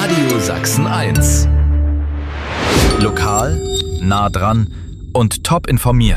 Radio Sachsen 1. Lokal, nah dran und top informiert.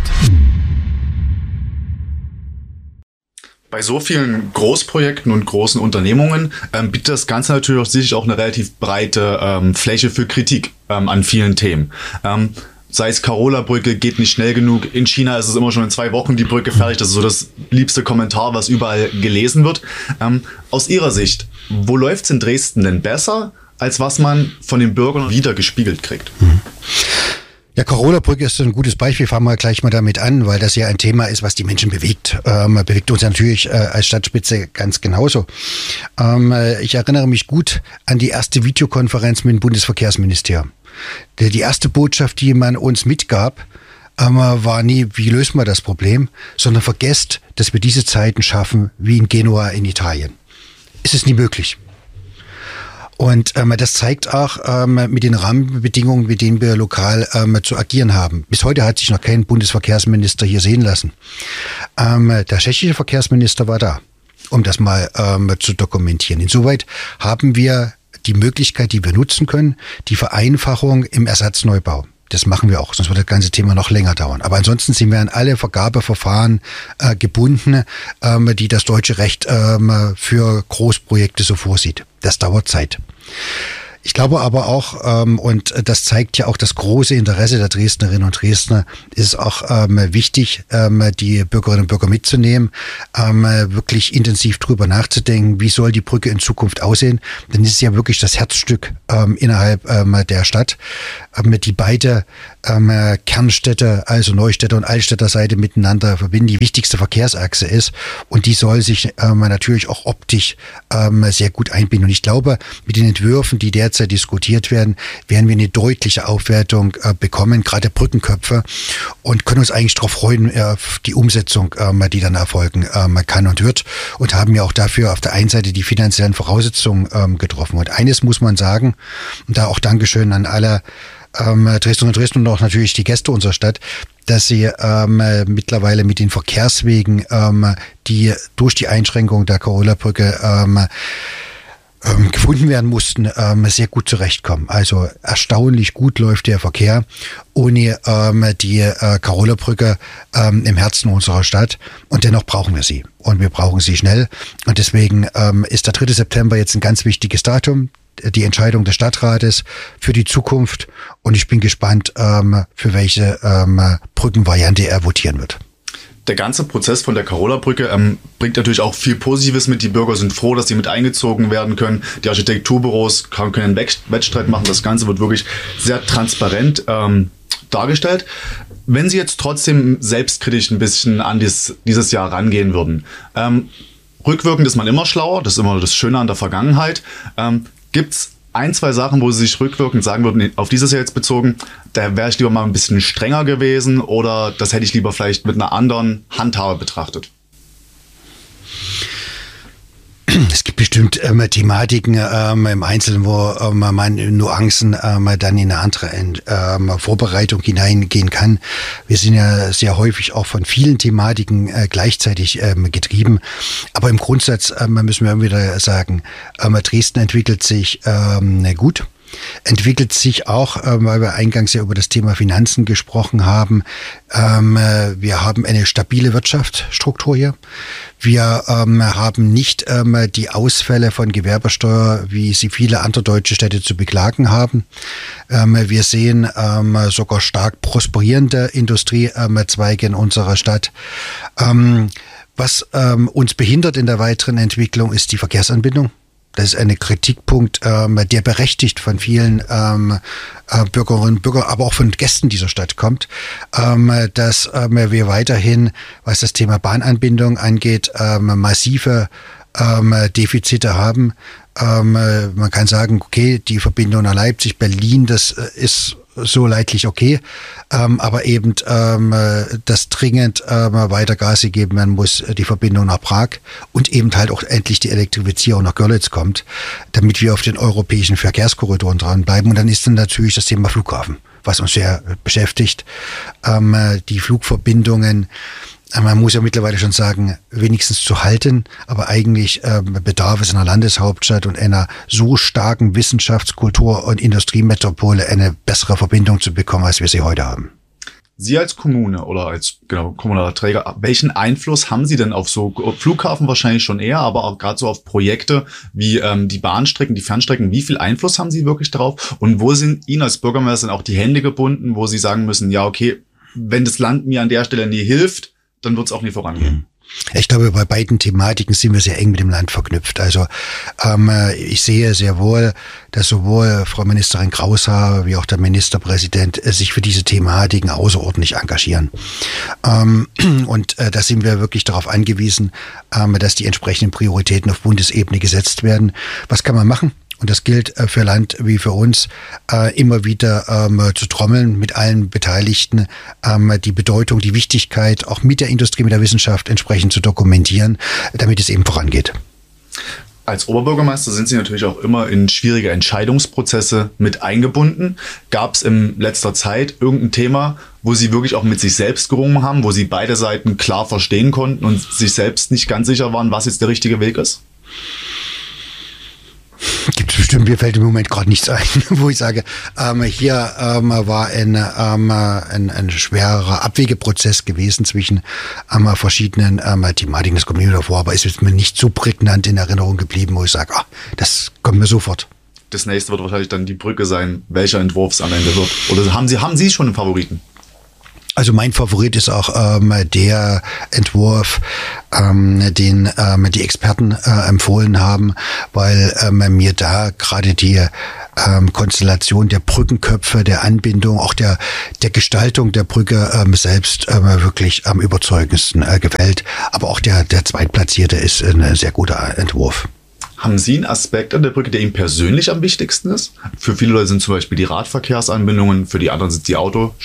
Bei so vielen Großprojekten und großen Unternehmungen bietet das Ganze natürlich auch sicherlich auch eine relativ breite Fläche für Kritik an vielen Themen. Sei es Karola-Brücke, geht nicht schnell genug. In China ist es immer schon in 2 Wochen die Brücke fertig. Das ist so das liebste Kommentar, was überall gelesen wird. Aus Ihrer Sicht, wo läuft es in Dresden denn besser, als was man von den Bürgern wieder gespiegelt kriegt? Ja, Karola-Brücke ist ein gutes Beispiel. Fangen wir gleich mal damit an, weil das ja ein Thema ist, was die Menschen bewegt. Bewegt uns natürlich als Stadtspitze ganz genauso. Ich erinnere mich gut an die erste Videokonferenz mit dem Bundesverkehrsministerium. Die erste Botschaft, die man uns mitgab, war nie, wie lösen wir das Problem, sondern vergesst, dass wir diese Zeiten schaffen wie in Genua in Italien. Es ist nie möglich. Und das zeigt auch mit den Rahmenbedingungen, mit denen wir lokal zu agieren haben. Bis heute hat sich noch kein Bundesverkehrsminister hier sehen lassen. Der tschechische Verkehrsminister war da, um das mal zu dokumentieren. Insoweit haben wir die Möglichkeit, die wir nutzen können, die Vereinfachung im Ersatzneubau. Das machen wir auch, sonst wird das ganze Thema noch länger dauern. Aber ansonsten sind wir an alle Vergabeverfahren gebunden, die das deutsche Recht für Großprojekte so vorsieht. Das dauert Zeit. Ich glaube aber auch, und das zeigt ja auch das große Interesse der Dresdnerinnen und Dresdner, ist es auch wichtig, die Bürgerinnen und Bürger mitzunehmen, wirklich intensiv drüber nachzudenken, wie soll die Brücke in Zukunft aussehen. Denn es ist ja wirklich das Herzstück innerhalb der Stadt, die beide Kernstädte, also Neustädter und Altstädter Seite miteinander verbinden, die wichtigste Verkehrsachse ist. Und die soll sich natürlich auch optisch sehr gut einbinden. Und ich glaube, mit den Entwürfen, die derzeit diskutiert werden wir eine deutliche Aufwertung bekommen, gerade der Brückenköpfe, und können uns eigentlich darauf freuen, auf die Umsetzung, die dann erfolgen kann und wird, und haben ja auch dafür auf der einen Seite die finanziellen Voraussetzungen getroffen. Und eines muss man sagen, und da auch Dankeschön an alle Dresdner und Dresden und auch natürlich die Gäste unserer Stadt, dass sie mittlerweile mit den Verkehrswegen, die durch die Einschränkung der Karola-Brücke gefunden werden mussten, sehr gut zurechtkommen. Also erstaunlich gut läuft der Verkehr ohne die Karola-Brücke im Herzen unserer Stadt. Und dennoch brauchen wir sie. Und wir brauchen sie schnell. Und deswegen ist der 3. September jetzt ein ganz wichtiges Datum. Die Entscheidung des Stadtrates für die Zukunft. Und ich bin gespannt, für welche Brückenvariante er votieren wird. Der ganze Prozess von der Karola-Brücke bringt natürlich auch viel Positives mit. Die Bürger sind froh, dass sie mit eingezogen werden können. Die Architekturbüros können einen Wettstreit machen. Das Ganze wird wirklich sehr transparent dargestellt. Wenn Sie jetzt trotzdem selbstkritisch ein bisschen an dieses Jahr rangehen würden, rückwirkend ist man immer schlauer. Das ist immer das Schöne an der Vergangenheit. Gibt's 1, 2 Sachen, wo Sie sich rückwirkend sagen würden, auf dieses Jahr jetzt bezogen, da wäre ich lieber mal ein bisschen strenger gewesen, oder das hätte ich lieber vielleicht mit einer anderen Handhabe betrachtet? Es gibt bestimmt Thematiken im Einzelnen, wo man in Nuancen dann in eine andere Vorbereitung hineingehen kann. Wir sind ja sehr häufig auch von vielen Thematiken gleichzeitig getrieben. Aber im Grundsatz müssen wir wieder sagen, Dresden entwickelt sich gut. Entwickelt sich auch, weil wir eingangs ja über das Thema Finanzen gesprochen haben. Wir haben eine stabile Wirtschaftsstruktur hier. Wir haben nicht die Ausfälle von Gewerbesteuer, wie sie viele andere deutsche Städte zu beklagen haben. Wir sehen sogar stark prosperierende Industriezweige in unserer Stadt. Was uns behindert in der weiteren Entwicklung, ist die Verkehrsanbindung. Das ist ein Kritikpunkt, der berechtigt von vielen Bürgerinnen und Bürgern, aber auch von Gästen dieser Stadt kommt, dass wir weiterhin, was das Thema Bahnanbindung angeht, massive Defizite haben. Man kann sagen, okay, die Verbindung nach Leipzig, Berlin, das ist so leidlich okay, aber eben, dass dringend weiter Gas gegeben werden muss, die Verbindung nach Prag, und eben halt auch endlich die Elektrifizierung nach Görlitz kommt, damit wir auf den europäischen Verkehrskorridoren dranbleiben. Und dann ist dann natürlich das Thema Flughafen, was uns sehr beschäftigt. Die Flugverbindungen Man muss ja mittlerweile schon sagen, wenigstens zu halten, aber eigentlich bedarf es in einer Landeshauptstadt und einer so starken Wissenschaftskultur- und Industriemetropole eine bessere Verbindung zu bekommen, als wir sie heute haben. Sie als Kommune oder als kommunaler Träger, welchen Einfluss haben Sie denn auf so Flughafen wahrscheinlich schon eher, aber auch gerade so auf Projekte wie die Bahnstrecken, die Fernstrecken? Wie viel Einfluss haben Sie wirklich darauf? Und wo sind Ihnen als Bürgermeister auch die Hände gebunden, wo Sie sagen müssen, ja okay, wenn das Land mir an der Stelle nie hilft, dann wird es auch nie vorangehen? Ich glaube, bei beiden Thematiken sind wir sehr eng mit dem Land verknüpft. Also ich sehe sehr wohl, dass sowohl Frau Ministerin Kraushaar wie auch der Ministerpräsident sich für diese Thematiken außerordentlich engagieren. Und da sind wir wirklich darauf angewiesen, dass die entsprechenden Prioritäten auf Bundesebene gesetzt werden. Was kann man machen? Und das gilt für Land wie für uns, immer wieder zu trommeln mit allen Beteiligten, die Bedeutung, die Wichtigkeit auch mit der Industrie, mit der Wissenschaft entsprechend zu dokumentieren, damit es eben vorangeht. Als Oberbürgermeister sind Sie natürlich auch immer in schwierige Entscheidungsprozesse mit eingebunden. Gab es in letzter Zeit irgendein Thema, wo Sie wirklich auch mit sich selbst gerungen haben, wo Sie beide Seiten klar verstehen konnten und sich selbst nicht ganz sicher waren, was jetzt der richtige Weg ist? Gibt es bestimmt, mir fällt im Moment gerade nichts ein, wo ich sage, hier war ein schwerer Abwegeprozess gewesen zwischen verschiedenen Thematiken. Das kommt mir wieder vor, aber es ist mir nicht so prägnant in Erinnerung geblieben, wo ich sage, das kommt mir sofort. Das nächste wird wahrscheinlich dann die Brücke sein, welcher Entwurf es am Ende wird. Oder haben Sie schon einen Favoriten? Also mein Favorit ist auch der Entwurf, den die Experten empfohlen haben, weil mir da gerade die Konstellation der Brückenköpfe, der Anbindung, auch der Gestaltung der Brücke selbst wirklich am überzeugendsten gefällt. Aber auch der Zweitplatzierte ist ein sehr guter Entwurf. Haben Sie einen Aspekt an der Brücke, der Ihnen persönlich am wichtigsten ist? Für viele Leute sind zum Beispiel die Radverkehrsanbindungen, für die anderen sind die